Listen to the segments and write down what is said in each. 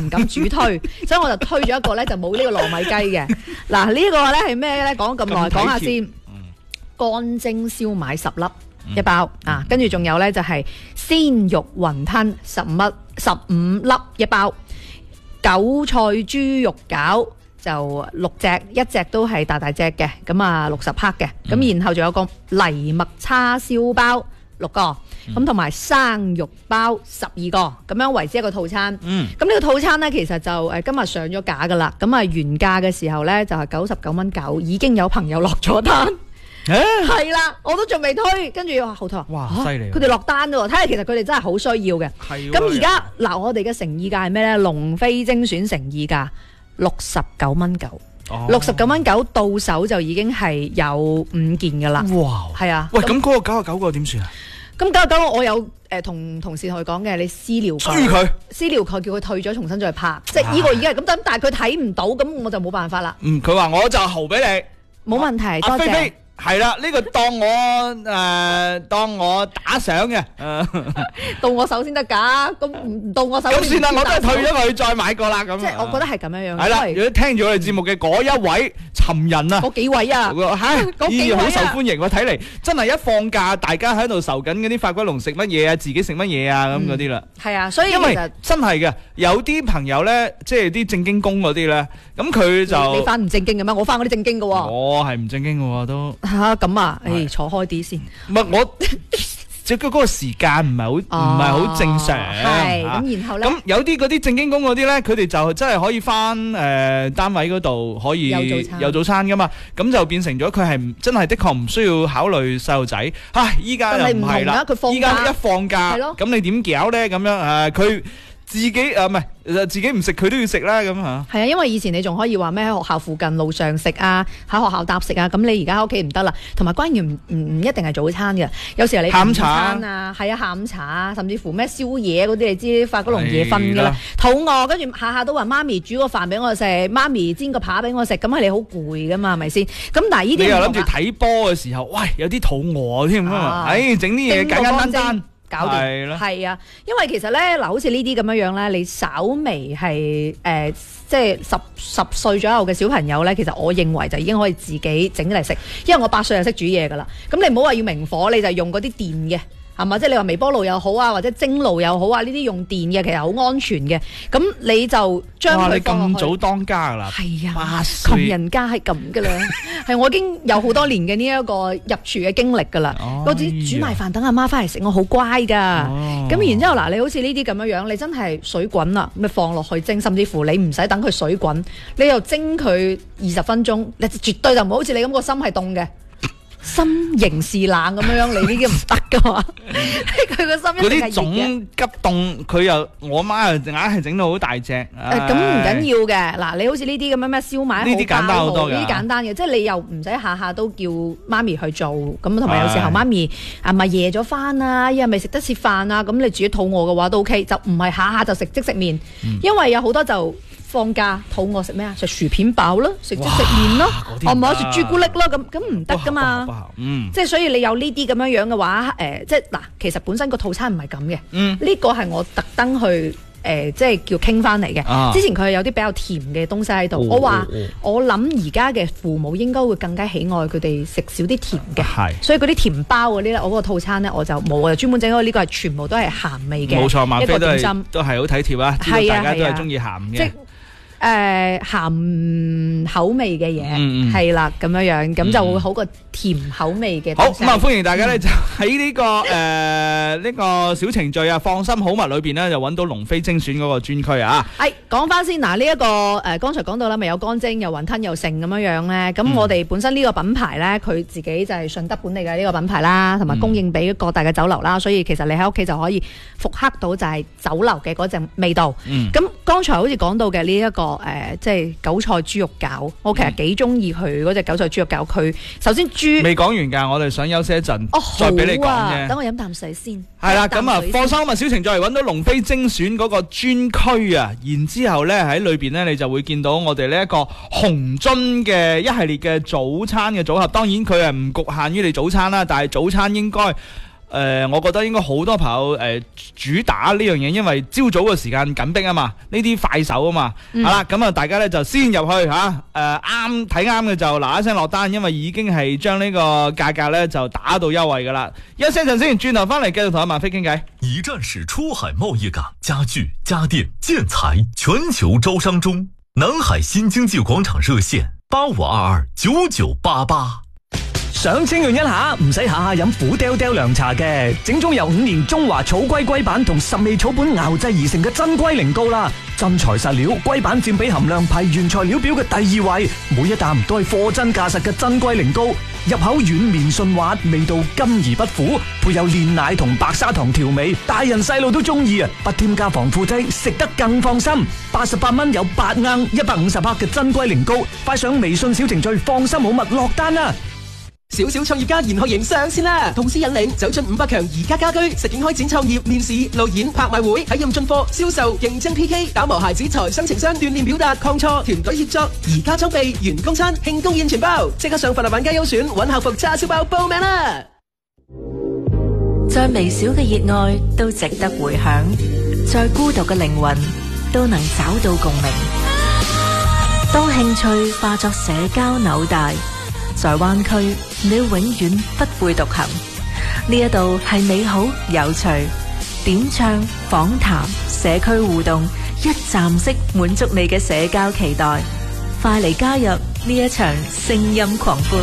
唔敢主推，所以我就推咗一個咧就冇呢個糯米雞嘅。嗱呢個咧係咩咧？講咁耐，講下先。乾蒸燒賣10粒一包啊，跟住仲有咧就係鮮肉雲吞15粒一包，韭菜豬肉餃就6隻，一隻都係大隻嘅，咁啊60克嘅，咁然後仲有個藜麥叉燒包6個，咁同埋生肉包12個，咁樣為之一個套餐。咁呢個套餐咧其實就今日上咗架噶啦，咁啊原價嘅時候咧就係99蚊9，已經有朋友落咗單。係啦，我都仲未推，跟住後台話哇犀利， 佢哋落單喎，睇嚟其實佢哋真係好需要嘅。咁而家嗱，我哋嘅誠意價係咩咧？龍飛精選誠意價69蚊9。69蚊9到手就已經係有5件噶啦。 哇， 係啊。 喂，咁嗰個99個點算啊？ 咁99我有同同事同佢講嘅，你私聊佢，叫佢退咗，重新再拍。即係呢個已經係咁，但係佢睇唔到，咁我就冇辦法啦。 佢話我就豪俾你， 冇問題，多謝。 係啦，呢個當我打賞嘅， 到我手先得㗎，咁唔到我手咁算啦，我都係退咗佢，再買過啦咁。 即係我覺得係咁樣樣。 係啦，如果聽住我哋節目嘅嗰一位尋人啊， 嗰幾位啊， 嗰幾位好受歡迎喎，睇嚟真係一放假，大家喺度愁緊嗰啲法骨龍食乜嘢啊，自己食乜嘢啊咁嗰啲啦。 係啊，所以因為真係嘅，有啲朋友咧，即係啲正經工嗰啲咧，咁佢就你翻唔正經嘅咩？我翻嗰啲正經嘅喎。 我係唔正經嘅喎都。 嚇咁啊！坐開啲先。 唔係我，即係嗰個時間唔係好正常。 係咁，然後咧， 咁有啲嗰啲正經工嗰啲咧，佢哋就真係可以翻單位嗰度可以有早餐噶嘛。咁就變成咗佢係真係的確唔需要考慮細路仔。唉，依家又唔係啦，依家一放假，咁你點搞咧？咁樣佢。自己唔係自己唔食佢都要食啦咁嚇。係啊，因為以前你仲可以話咩喺學校附近路上食啊，喺學校搭食啊，咁你而家喺屋企唔得啦。同埋關於唔一定係早餐嘅，有時候你下午茶啊，係啊下午茶啊，甚至乎咩宵夜嗰啲，你知法國龍夜瞓㗎啦，肚餓跟住下下都話媽咪煮個飯俾我食，媽咪煎個扒俾我食，咁係你好攰㗎嘛，係咪先？咁但係呢啲你又諗住睇波嘅時候，喂有啲肚餓添啊，整啲嘢簡簡單單。 搞掂係啊，因為其實咧嗱，好似呢啲咁樣樣咧，你稍微係即係十歲左右嘅小朋友咧，其實我認為就已經可以自己整嚟食，因為我8歲就識煮嘢噶啦。咁你唔好話要明火，你就用嗰啲電嘅。係嘛？即係你話微波爐又好啊，或者蒸爐又好啊，呢啲用電嘅其實好安全嘅。咁你就將佢放落去。你咁早當家㗎啦？係啊，窮人家係咁㗎啦。係我已經有好多年嘅呢一個入廚嘅經歷㗎啦。嗰啲煮埋飯等阿媽翻嚟食，我好乖㗎。咁然之後嗱，你好似呢啲咁樣樣，你真係水滾啦，咪放落去蒸，甚至乎你唔使等佢水滾，你又蒸佢20分鐘，你絕對就唔好似你咁個心係凍嘅。心形是冷咁樣，你呢啲唔得噶嘛？佢個心一定係熱嘅。嗰啲種急凍，佢又我媽又硬係整到好大隻。咁唔緊要嘅，嗱你好似呢啲咁樣咩燒賣，呢啲簡單好多嘅，呢啲簡單嘅，即係你又唔使下下都叫媽咪去做，咁同埋有時候媽咪啊咪夜咗翻啊，又咪食得切飯啊，咁你自己肚餓嘅話都 OK，就唔係下下就食即食麵，因為有好多就。放假肚餓食咩啊？食薯片飽咯，食即食麵咯，唔係食朱古力咯，咁唔得噶嘛。即係所以你有呢啲咁樣樣嘅話，即係嗱，其實本身個套餐唔係咁嘅。呢個係我特登去即係叫傾翻嚟嘅。之前佢有啲比較甜嘅東西喺度，我話我諗而家嘅父母應該會更加喜愛佢哋食少啲甜嘅。所以嗰啲甜包嗰啲咧，我嗰個套餐咧我就冇啊，專門整咗呢個係全部都係鹹味嘅。冇錯，萬飛都係好體貼啊！知道大家都係中意鹹嘅。鹹口味嘅嘢係啦，咁樣樣咁就會好過甜口味嘅。好咁啊，歡迎大家咧就喺呢個小程序啊，放心好物裏邊咧就揾到龍飛精選嗰個專區啊。係講翻先嗱，呢一個剛才講到啦，咪有乾蒸又雲吞又盛咁樣樣咧。咁我哋本身呢個品牌咧，佢自己就係順德本地嘅呢個品牌啦，同埋供應俾各大嘅酒樓啦，所以其實你喺屋企就可以復刻到就係酒樓嘅嗰隻味道。咁剛才好似講到嘅呢一個。即係韭菜豬肉餃，我其實幾中意佢嗰隻韭菜豬肉餃。佢首先豬未講完㗎，我哋想休息一陣，再俾你講啫。等我飲啖水先。係啦，咁啊，放心啊，小程序揾到龍飛精選嗰個專區啊，然之後咧喺裏邊咧，你就會見到我哋呢一個紅樽嘅一系列嘅早餐嘅組合。當然佢係唔局限於你早餐啦，但係早餐應該。 我覺得應該好多朋友主打呢樣嘢，因為朝早嘅時間緊迫啊嘛，呢啲快手啊嘛，好啦，咁啊大家咧就先入去嚇，啱睇啱嘅就嗱一聲落單，因為已經係將呢個價格咧就打到優惠噶啦。一聲陣先，轉頭翻嚟繼續同阿萬飛傾偈。 一站式出海貿易港，家具、家電、建材全球招商中。南海新經濟廣場熱線85229988。 想清潤一下，唔使下下飲苦爹爹涼茶嘅，整種由5年中華草龜龜板同10味草本熬製而成嘅真龜苓膏啦。真材實料，龜板佔比含量排原材料表嘅第2位，每一啖都係貨真價實嘅真龜苓膏，入口軟綿順滑，味道甘而不苦，配有煉奶同白砂糖調味，大人細路都中意啊！不添加防腐劑，食得更放心。88蚊有8盎150克嘅真龜苓膏，快上微信小程序放心好物落單啦！ 小小創業家研學營上線啦！同時引領走進500強宜家家居，實景開展創業面試、路演、拍賣會，體驗進貨、銷售、競爭 PK， 打磨孩子財商情商，鍛鍊表達、抗挫、團隊協作，宜家裝備、員工餐、慶功宴全包，即刻上佛蘭版家優選揾客服叉燒包報名啦！ 再微小嘅熱愛都值得回響，再孤獨嘅靈魂都能找到共鳴。當興趣化作社交紐帶，在灣區你永遠不會獨行。呢一度係美好有趣，點唱、訪談、社區互動，一站式滿足你嘅社交期待。快嚟加入呢一場聲音狂歡！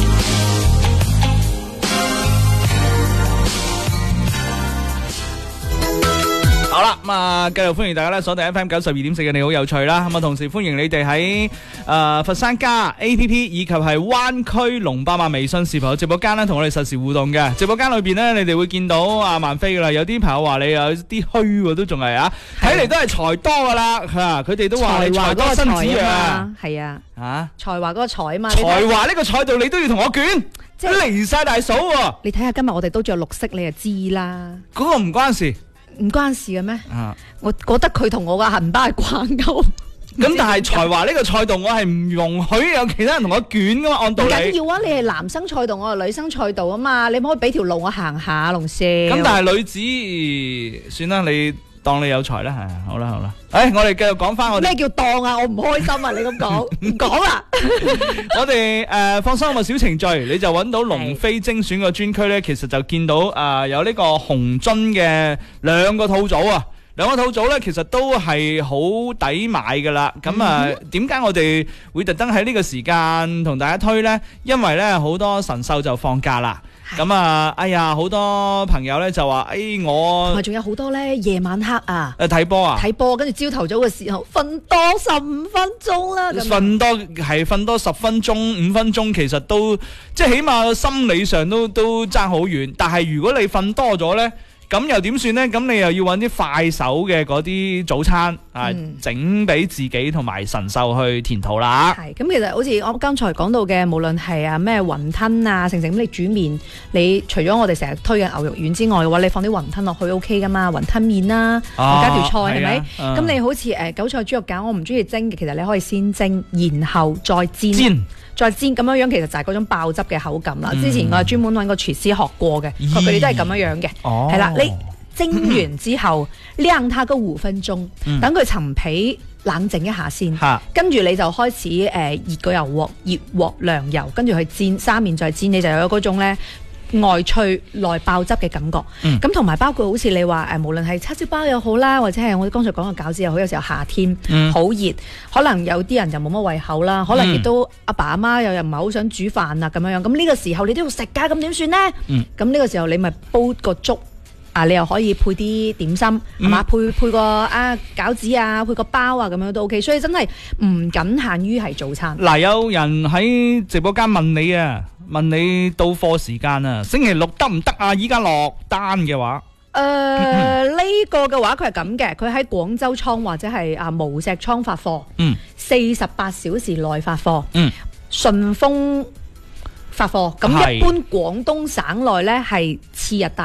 好啦，咁啊，繼續歡迎大家咧鎖定 FM 92.4嘅你好有趣啦，咁啊，同時歡迎你哋喺佛山加 APP 以及係灣區龍8萬微信視頻直播間咧，同我哋實時互動嘅直播間裏邊咧，你哋會見到阿萬飛噶啦，有啲朋友話你有啲虛喎，都仲係啊，睇嚟都係財多噶啦，嚇佢哋都話你財多身子啊， 係啊， 嚇才華嗰個才啊嘛， 才華呢個賽道你都要同我捲，即係離曬大數喎。 你睇下今日我哋都着綠色，你就知啦。 嗰個唔關事。 唔關事嘅咩？我覺得佢同我嘅銀包係掛鈎。 咁但係才華呢個賽道，我係唔容許有其他人同我捲噶嘛，按道理。唔緊要啊，你係男生賽道，我係女生賽道啊嘛，你可以俾條路我行下，龍少。咁但係女子，算啦，你當你有才啦，係好啦好啦。我哋繼續講翻我哋咩叫當啊？我唔開心啊！你咁講，唔講啦。 我哋放心個小程序，你就揾到龍飛精選個專區咧，其實就見到有呢個紅樽嘅2個套組啊。2個套組咧，其實都係好抵買噶啦。咁點解我哋會特登喺呢個時間同大家推呢？因為咧好多神獸就放假啦。咁哎呀，好多朋友咧就話，我同埋仲有好多咧夜晚黑啊， 睇波啊， 睇波，跟住朝頭早嘅時候瞓多15分鐘啦， 瞓多10分鐘、5分鐘，其實都即係起碼心理上都爭好遠。但係如果你瞓多咗咧，咁又點算呢？咁你又要揾啲快手嘅嗰啲早餐整俾自己同埋神獸去填肚啦。 係咁，其實好似我剛才講到嘅，無論係咩雲吞啊，成咁你煮麵，你除咗我哋成日推嘅牛肉丸之外嘅話，你放啲雲吞落去 OK 噶嘛？雲吞麵啦，加條菜係咪？咁你好似韭菜豬肉餃，我唔中意蒸嘅，其實你可以先蒸，然後再煎咁樣，其實就係嗰種爆汁嘅口感啦。之前我係專門揾個廚師學過嘅，佢哋都係咁樣嘅。係啦，你蒸完之後晾它個5分鐘，等佢陳皮冷靜一下先，跟住你就開始熱個油鑊，熱鑊涼油，跟住去煎3面再煎，你就有嗰種咧外脆內爆汁嘅感覺。咁同埋包括好似你話無論係叉燒包又好啦，或者係我哋剛才講嘅餃子又好，有時候夏天好熱，可能有啲人就冇乜胃口啦，可能亦都阿爸阿媽又唔係好想煮飯啊咁樣。咁呢個時候你都要食㗎，咁點算呢？咁呢個時候你咪煲個粥。你又可以配啲點心，係嘛？配個餃子啊，配個包啊，咁樣都 OK。所以真係唔僅限於係早餐。嗱，有人喺直播間問你到貨時間啊，星期6得唔得啊？依家落單嘅話，呢個嘅話佢係咁嘅，佢喺廣州倉或者係無錫倉發貨，48小時內發貨，順豐發貨。咁一般廣東省內咧係次日達。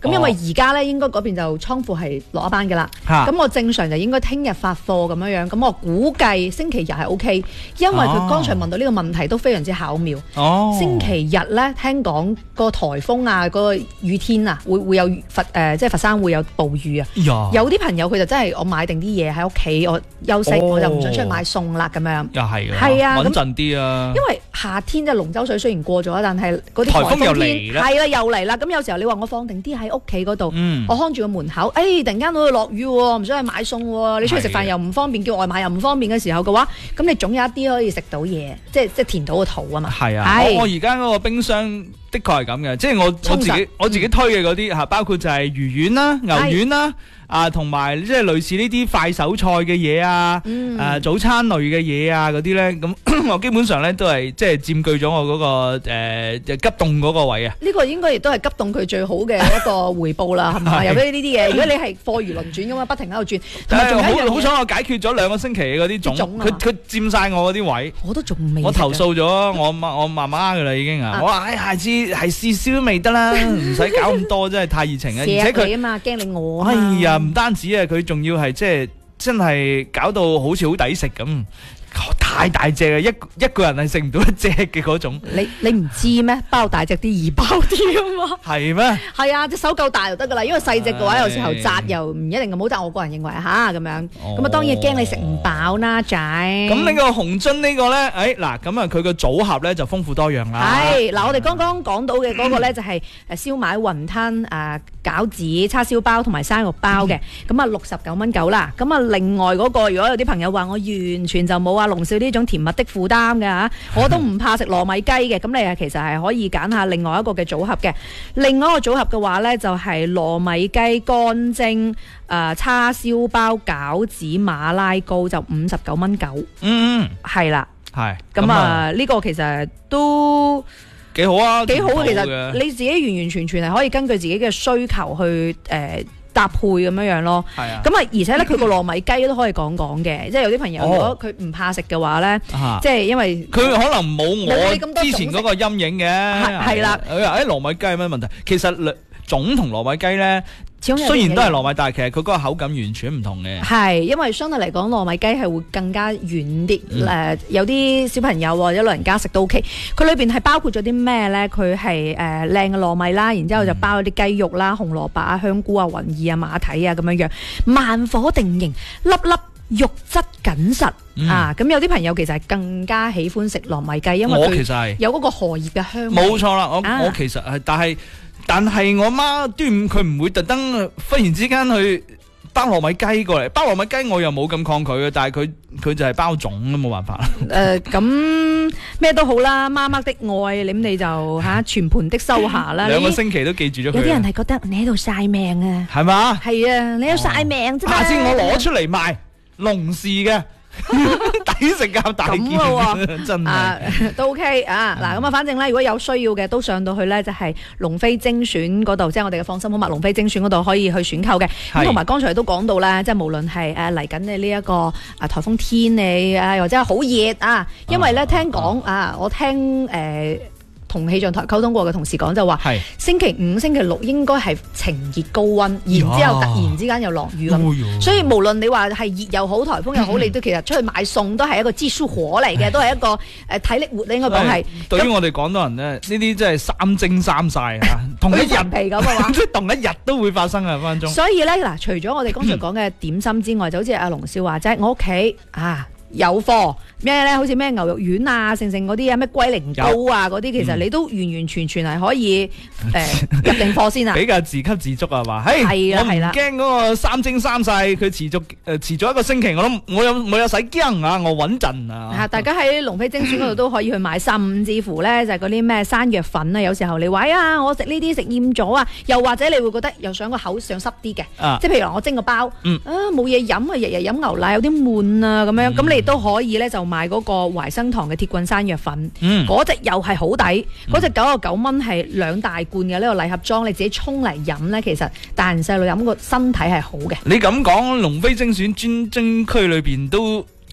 咁因為而家咧應該嗰邊就倉庫係落一班㗎啦。咁我正常就應該聽日發貨咁樣，咁我估計星期日係 OK， 因為佢剛才問到呢個問題都非常之巧妙。星期日咧聽講個颱風啊，個雨天啊，會有即係佛山會有暴雨啊。有啲朋友佢就真係我買定啲嘢喺屋企，我休息，我就唔想出去買餸啦咁樣。 又係係啊， 穩陣啲啊。 因為夏天即係龍舟水雖然過咗，但係嗰啲颱風又嚟啦，係啦又嚟啦。咁有時候你話我放定啲喺屋企嗰度，我看住個門口，突然間到落雨喎，唔想去買餸喎，你出去食飯又唔方便，叫外賣又唔方便嘅時候嘅話，咁你總有一啲可以食到嘢，即係填到個肚啊嘛。係啊，我而家嗰個冰箱的確係咁嘅，即係我自己推嘅嗰啲嚇，包括就係魚丸啦、牛丸啦。同埋即係類似呢啲快手菜嘅嘢啊，早餐類嘅嘢啊嗰啲咧，咁我基本上咧都係即係佔據咗我嗰個急凍嗰個位啊。 呢個應該亦都係急凍佢最好嘅一個回報啦，係咪？有啲呢啲嘢，如果你係貨如輪轉咁嘛，不停喺度轉。 好彩我解決咗2個星期嘅嗰啲種，佢佔晒我嗰啲位。 我都仲未。 我投訴咗我媽媽㗎啦已經啊！我話下次係試燒都未得啦，唔使搞咁多，真係太熱情啊！而且佢啊嘛，驚你餓啊。 哎呀！唔單止啊，佢仲要係即係真係搞到好似好抵食咁，太大隻啊！一個人係食唔到一隻嘅嗰種。 你唔知咩？包大隻啲易包啲啊嘛。 係咩？ 係啊，隻手夠大就得噶啦。因為細隻嘅話，有時候紮又唔一定咁好紮。我個人認為嚇咁樣。咁啊，當然驚你食唔飽啦，仔。 咁呢個紅樽呢個咧，嗱咁啊，佢個組合咧就豐富多樣啦。 係嗱，我哋剛剛講到嘅嗰個咧就係燒賣、雲吞、餃子、叉燒包同埋生肉包嘅，咁啊69.9啦。咁啊，另外嗰個如果有啲朋友話我完全就冇龍少呢種甜蜜的負擔嘅嚇，我都唔怕食糯米雞嘅，咁你啊其實係可以揀下另外一個嘅組合嘅。另外一個組合嘅話咧，就係糯米雞乾蒸、叉燒包、餃子、馬拉糕就59.9。係啦，係。咁啊，呢個其實都幾好啊， 幾好啊！其實你自己完完全全係可以根據自己嘅需求去搭配咁樣樣咯。係啊。咁啊，而且咧佢個糯米雞都可以講嘅，即係有啲朋友如果佢唔怕食嘅話咧，即係因為佢可能冇我之前嗰個陰影嘅。係啦。糯米雞有咩問題？其實種同糯米雞咧，雖然都係糯米，但係其實佢嗰個口感完全唔同嘅。係，因為相對嚟講，糯米雞係會更加軟啲。有啲小朋友或者老人家食都 OK。佢裏邊係包括咗啲咩咧？佢係靚嘅糯米啦，然之後就包咗啲雞肉啦、紅蘿蔔啊、香菇啊、雲耳啊、馬蹄啊咁樣樣，慢火定型，粒粒肉質緊實。咁有啲朋友其實係更加喜歡食糯米雞，因為佢有嗰個荷葉嘅香味。冇錯啦， 我其實係，但係我媽端午佢唔會特登忽然之間去包糯米雞過嚟，包糯米雞我又冇咁抗拒嘅，但係佢就係包粽都冇辦法啦。 咁咩都好啦，媽媽的愛，你就全盤的收下啦。 2個星期都記住咗佢。 有啲人係覺得你喺度曬命啊，係嘛？ 係啊，你喺度曬命啫嘛。 下次我攞出嚟賣龍氏嘅。抵食夾大件真係都 OK 啊！嗱咁啊，反正咧，如果有需要嘅都上到去咧，就係龍飛精選嗰度，即係我哋嘅放心好物龍飛精選嗰度可以去選購嘅。咁同埋剛才都講到啦，即係無論係嚟緊嘅呢一個颱風天氣或者係好熱啊，因為咧聽講我聽同氣象台溝通過嘅同事講就話，星期5、星期6應該係晴熱高溫，然之後突然之間又落雨咁。所以無論你話係熱又好，颱風又好，你都其實出去買餸都係一個支書火嚟嘅，都係一個體力活。你應該講係。 對於我哋廣東人咧，呢啲真係三蒸三曬啊！同一日皮咁嘅話， 即係同一日都會發生啊！分分鐘。 所以咧嗱，除咗我哋剛才講嘅點心之外，就好似阿龍少話齋，我屋企有貨咩咧？好似咩牛肉丸啊、剩嗰啲啊、咩龜苓膏啊嗰啲，其實你都完完全全係可以入定貨先啊！ 比較自給自足啊嘛，係啦係啦，驚嗰個三蒸三曬，佢持續1個星期，我有使驚啊！我穩陣啊！ 大家喺龍飛精選嗰度都可以去買，甚至乎咧就係嗰啲咩山藥粉啊，有時候你話我食呢啲食厭咗啊，又或者你會覺得又想個口上濕啲嘅，即係譬如話我蒸個包，冇嘢飲啊，日日飲牛奶有啲悶啊咁樣，咁你都可以咧就買嗰個懷生堂嘅鐵棍山藥粉，嗰隻又係好抵，嗰隻99蚊係2大罐嘅呢個禮盒裝，你自己沖嚟飲咧，其實大人細路飲個身體係好嘅。 你咁講，龍飛精選專區裏邊都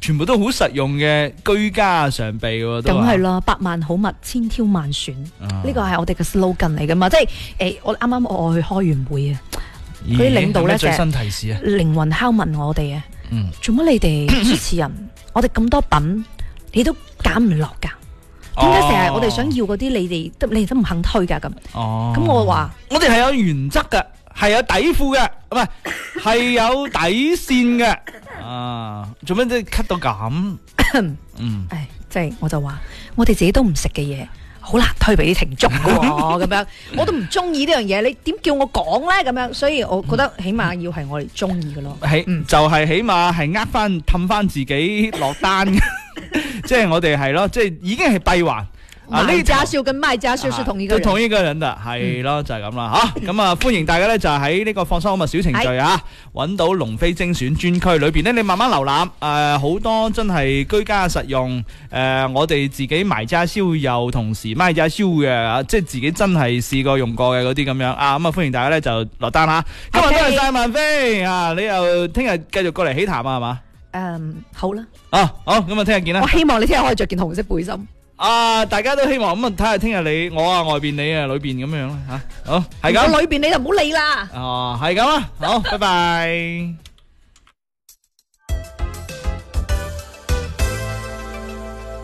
全部都好實用嘅居家常備喎。 梗係啦，百萬好物，千挑萬選，呢個係我哋嘅 slogan 嚟噶嘛。即係我啱啱我去開完會啊，嗰啲領導咧最新提示啊， 靈魂拷問我哋啊，做乜你哋主持人，我哋咁多品，你都揀唔落㗎？點解成日我哋想要嗰啲你哋都唔肯推㗎咁？咁我話我哋係有原則㗎，係有底褲嘅，唔係有底線嘅。做咩即係咳到咁？ 即係我就話我哋自己都唔食嘅嘢，好難推俾啲聽眾嘅喎。咁樣我都唔中意呢樣嘢，你點叫我講咧？咁樣，所以我覺得起碼要係我哋中意嘅咯。 就係起碼係氹翻自己落單嘅。即係我哋係咯，即係已經係閉環。 買家秀跟賣家秀是同一個人， 都同一個人的，係咯，就係咁啦吓。咁啊，歡迎大家咧就喺呢個放心好物小程序啊，揾到龍飛精選專區裏邊咧，你慢慢瀏覽，好多真係居家實用，我哋自己買家秀又同時賣家秀嘅，即係自己真係試過用過嘅嗰啲咁樣啊。咁啊，歡迎大家咧就落單吓。今日多謝晒萬飛啊！你又聽日繼續過嚟喜談啊，係嘛？ 好啦。 好，咁啊，聽日見啦。 我希望你聽日可以着件紅色背心。 大家都希望咁啊，睇下聽日我啊外邊你啊裏邊咁樣啦吓。好，係咁。 我裏邊你就唔好理啦。 係咁啦。好，拜拜。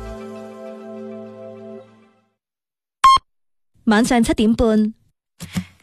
晚上7點半。